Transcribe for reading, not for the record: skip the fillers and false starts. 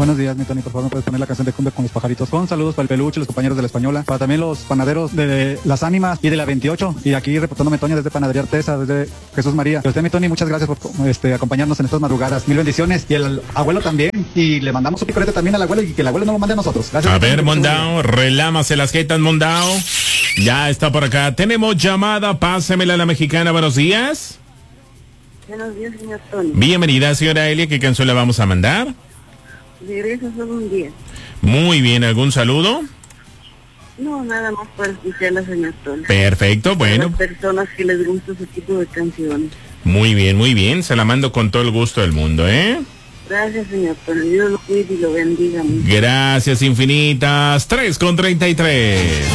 Buenos días, mi Tony, por favor, ¿me puedes poner la canción de Cumbia con los pajaritos? Con saludos para el Peluche, los compañeros de la Española, para también los panaderos de Las Ánimas y de la 28. Y aquí reportándome, Toño, desde Panadería Artesa, desde Jesús María. Y usted, mi Tony, muchas gracias por acompañarnos en estas madrugadas. Mil bendiciones. Y el abuelo también. Y le mandamos un picorete también al abuelo y que el abuelo no lo mande a nosotros. Gracias. A ver, Mondao, relámase las jetas, Mondao. Ya está por acá. Tenemos llamada, pásemela a la mexicana. Buenos días. Buenos días, señor Tony. Bienvenida, señora Elia. ¿Qué canción le vamos a mandar? Regreso solo un día. Muy bien, ¿algún saludo? No, nada más para escucharla, señor Tony. Perfecto, bueno. Las personas que les gusta ese tipo de canciones. Muy bien. Se la mando con todo el gusto del mundo, ¿eh? Gracias, señor Tony. Dios lo cuide y lo bendiga mucho. Gracias infinitas. 3:33.